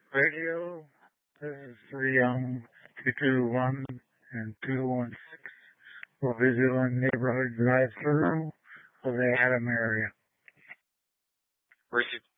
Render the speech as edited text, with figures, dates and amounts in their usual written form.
Radio. This is 3 221 and 216 for Vigilant Neighborhood Drive-Through of the Adam area. Received.